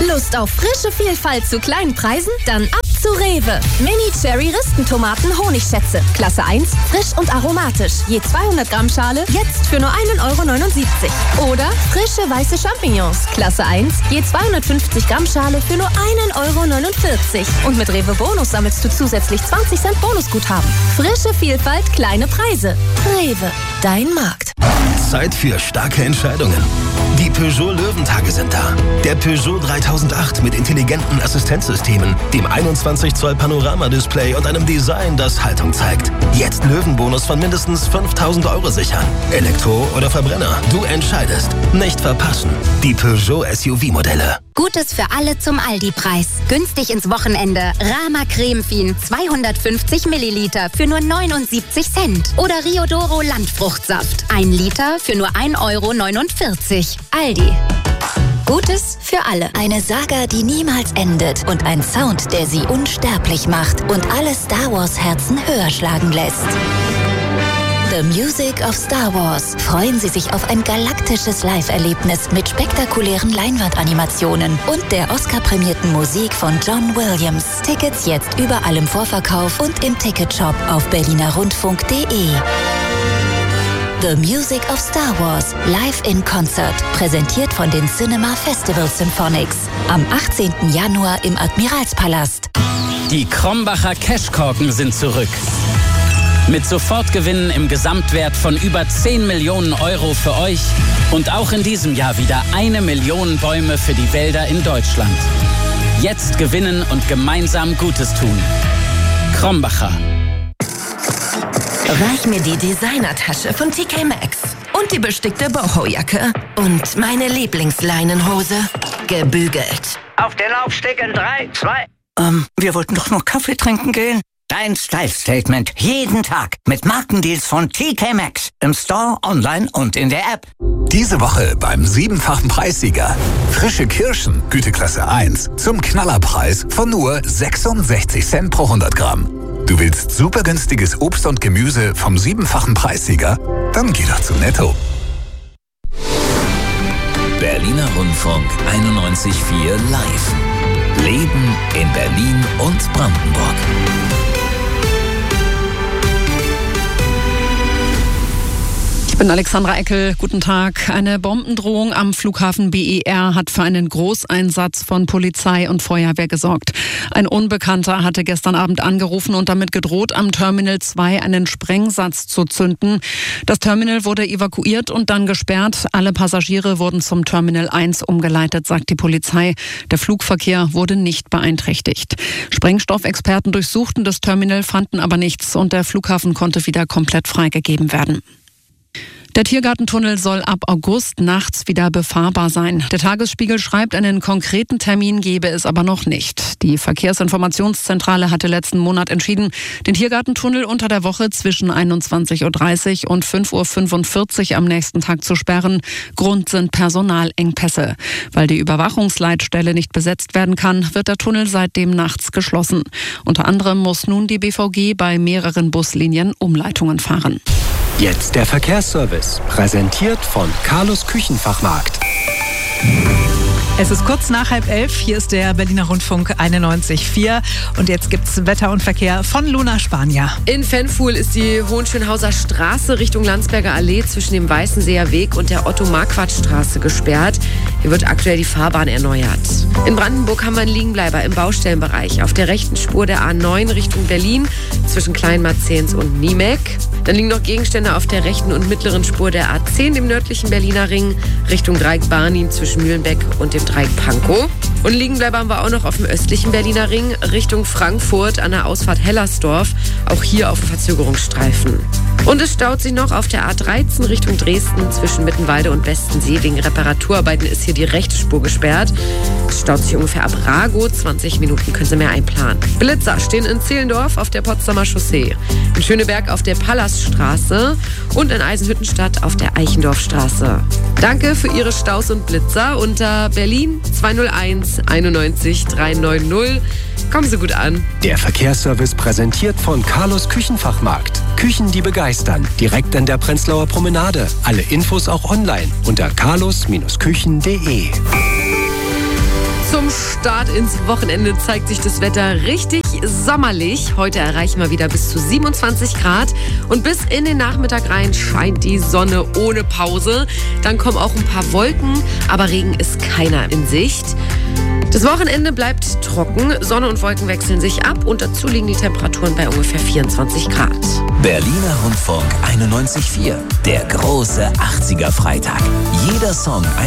Lust auf frische Vielfalt zu kleinen Preisen? Dann ab zu Rewe. Mini-Cherry-Ristentomaten Honigschätze. Klasse 1, frisch und aromatisch. Je 200 Gramm Schale, jetzt für nur 1,79 €. Oder frische weiße Champignons. Klasse 1, je 250 Gramm Schale für nur 1,49 €. Und mit Rewe Bonus sammelst du zusätzlich 20 Cent Bonusguthaben. Frische Vielfalt, kleine Preise. Rewe, dein Markt. Zeit für starke Entscheidungen. Die Peugeot Löwentage sind da. Der Peugeot 3008 mit intelligenten Assistenzsystemen, dem 21 Zoll Panoramadisplay und einem Design, das Haltung zeigt. Jetzt Löwenbonus von mindestens 5.000 € sichern. Elektro oder Verbrenner, du entscheidest. Nicht verpassen. Die Peugeot SUV-Modelle. Gutes für alle zum Aldi-Preis. Günstig ins Wochenende. Rama Cremefin 250 Milliliter für nur 79 Cent. Oder Riodoro Landfruchtsaft 1 Liter für nur 1,49 €. Aldi. Gutes für alle. Eine Saga, die niemals endet und ein Sound, der sie unsterblich macht und alle Star Wars Herzen höher schlagen lässt. The Music of Star Wars. Freuen Sie sich auf ein galaktisches Live-Erlebnis mit spektakulären Leinwandanimationen und der Oscar-prämierten Musik von John Williams. Tickets jetzt überall im Vorverkauf und im Ticketshop auf berlinerrundfunk.de. The Music of Star Wars, live in Concert, präsentiert von den Cinema Festival Symphonics. Am 18. Januar im Admiralspalast. Die Krombacher Cashkorken sind zurück. Mit Sofortgewinnen im Gesamtwert von über 10 Millionen € für euch und auch in diesem Jahr wieder 1 Million Bäume für die Wälder in Deutschland. Jetzt gewinnen und gemeinsam Gutes tun. Krombacher. Reich mir die Designertasche von TK Maxx und die bestickte Boho-Jacke und meine Lieblingsleinenhose, gebügelt. Auf den Laufsteg in 3, 2... Wir wollten doch nur Kaffee trinken gehen. Dein Style-Statement jeden Tag mit Markendeals von TK Maxx. Im Store, online und in der App. Diese Woche beim 7-fachen Preissieger. Frische Kirschen, Güteklasse 1, zum Knallerpreis von nur 66 Cent pro 100 Gramm. Du willst super günstiges Obst und Gemüse vom 7-fachen Preissieger? Dann geh doch zu Netto. Berliner Rundfunk 91.4 Live. Leben in Berlin und Brandenburg. Ich bin Alexandra Eckel. Guten Tag. Eine Bombendrohung am Flughafen BER hat für einen Großeinsatz von Polizei und Feuerwehr gesorgt. Ein Unbekannter hatte gestern Abend angerufen und damit gedroht, am Terminal 2 einen Sprengsatz zu zünden. Das Terminal wurde evakuiert und dann gesperrt. Alle Passagiere wurden zum Terminal 1 umgeleitet, sagt die Polizei. Der Flugverkehr wurde nicht beeinträchtigt. Sprengstoffexperten durchsuchten das Terminal, fanden aber nichts und der Flughafen konnte wieder komplett freigegeben werden. Der Tiergartentunnel soll ab August nachts wieder befahrbar sein. Der Tagesspiegel schreibt, einen konkreten Termin gebe es aber noch nicht. Die Verkehrsinformationszentrale hatte letzten Monat entschieden, den Tiergartentunnel unter der Woche zwischen 21:30 und 5:45 am nächsten Tag zu sperren. Grund sind Personalengpässe. Weil die Überwachungsleitstelle nicht besetzt werden kann, wird der Tunnel seitdem nachts geschlossen. Unter anderem muss nun die BVG bei mehreren Buslinien Umleitungen fahren. Jetzt der Verkehrsservice, präsentiert von Carlos Küchenfachmarkt. Es ist kurz nach 10:30. Hier ist der Berliner Rundfunk 91.4. Und jetzt gibt's Wetter und Verkehr von Luna Spanier. In Fenfuhl ist die Hohenschönhauser Straße Richtung Landsberger Allee zwischen dem Weißenseer Weg und der Otto-Marquardt-Straße gesperrt. Hier wird aktuell die Fahrbahn erneuert. In Brandenburg haben wir einen Liegenbleiber im Baustellenbereich auf der rechten Spur der A9 Richtung Berlin zwischen Kleinmarzehns und Niemek. Dann liegen noch Gegenstände auf der rechten und mittleren Spur der A10 im nördlichen Berliner Ring Richtung Dreieck Barnim zwischen Mühlenbeck und dem Dreieck Pankow. Und Liegenbleiber haben wir auch noch auf dem östlichen Berliner Ring Richtung Frankfurt an der Ausfahrt Hellersdorf. Auch hier auf dem Verzögerungsstreifen. Und es staut sich noch auf der A13 Richtung Dresden zwischen Mittenwalde und Westensee. Wegen Reparaturarbeiten ist hier die rechte Spur gesperrt. Es staut sich ungefähr ab Rago. 20 Minuten können Sie mehr einplanen. Blitzer stehen in Zehlendorf auf der Potsdamer Chaussee, in Schöneberg auf der Pallasstraße und in Eisenhüttenstadt auf der Eichendorfstraße. Danke für Ihre Staus und Blitzer unter Berlin 201 91 390. Kommen Sie gut an. Der Verkehrsservice präsentiert von Carlos Küchenfachmarkt. Küchen, die begeistern. Direkt an der Prenzlauer Promenade. Alle Infos auch online unter carlos-küchen.de. Zum Zum Start ins Wochenende zeigt sich das Wetter richtig sommerlich. Heute erreichen wir wieder bis zu 27 Grad und bis in den Nachmittag rein scheint die Sonne ohne Pause. Dann kommen auch ein paar Wolken, aber Regen ist keiner in Sicht. Das Wochenende bleibt trocken, Sonne und Wolken wechseln sich ab und dazu liegen die Temperaturen bei ungefähr 24 Grad. Berliner Rundfunk 91.4, der große 80er Freitag. Jeder Song